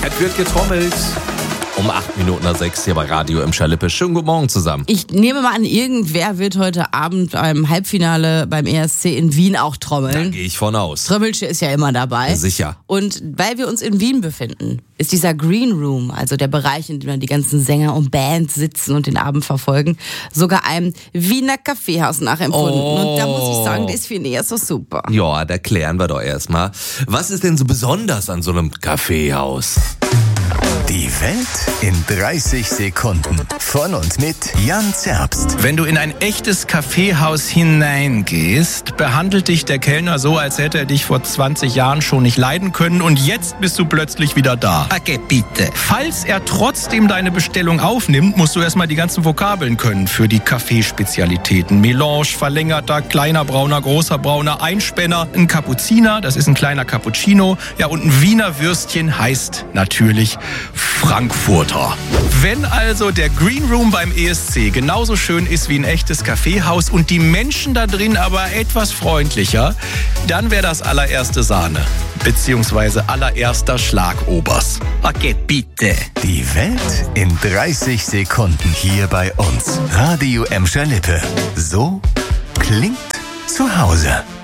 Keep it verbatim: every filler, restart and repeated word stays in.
Es wird getrommelt. Um acht Minuten nach sechs hier bei Radio Emscher Lippe. Schönen guten Morgen zusammen. Ich nehme mal an, irgendwer wird heute Abend beim Halbfinale beim E S C in Wien auch trommeln. Da gehe ich von aus. Trömmelsche ist ja immer dabei. Sicher. Und weil wir uns in Wien befinden, ist dieser Green Room, also der Bereich, in dem die ganzen Sänger und Bands sitzen und den Abend verfolgen, sogar einem Wiener Kaffeehaus nachempfunden. Oh. Und da muss ich sagen, das finde ich ja so super. Ja, da klären wir doch erstmal. Was ist denn so besonders an so einem Kaffeehaus? Die Welt in dreißig Sekunden. Von und mit Jan Zerbst. Wenn du in ein echtes Kaffeehaus hineingehst, behandelt dich der Kellner so, als hätte er dich vor zwanzig Jahren schon nicht leiden können und jetzt bist du plötzlich wieder da. Okay, bitte. Falls er trotzdem deine Bestellung aufnimmt, musst du erstmal die ganzen Vokabeln können für die Kaffeespezialitäten. Melange, verlängerter, kleiner Brauner, großer Brauner, Einspänner, ein Kapuziner, das ist ein kleiner Cappuccino, ja, und ein Wiener Würstchen heißt natürlich Frankfurter. Wenn also der Green Room beim E S C genauso schön ist wie ein echtes Kaffeehaus und die Menschen da drin aber etwas freundlicher, dann wäre das allererste Sahne, beziehungsweise allererster Schlagobers. Okay, bitte. Die Welt in dreißig Sekunden hier bei uns. Radio Emscher Lippe. So klingt zu Hause.